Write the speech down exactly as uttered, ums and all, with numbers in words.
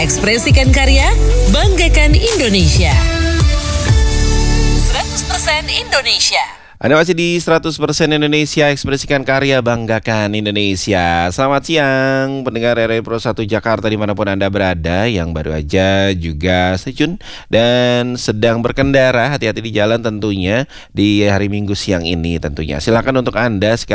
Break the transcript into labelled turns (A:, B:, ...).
A: Ekspresikan karya, banggakan Indonesia. seratus persen Indonesia.
B: Anda masih di seratus persen Indonesia, ekspresikan karya, banggakan Indonesia. Selamat siang, pendengar R R I Pro satu Jakarta dimanapun Anda berada, yang baru aja juga stay tune dan sedang berkendara, hati-hati di jalan tentunya di hari Minggu siang ini tentunya. Silakan untuk Anda sekali